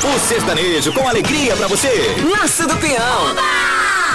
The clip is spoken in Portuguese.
O sertanejo com alegria pra você. Nasce do Peão.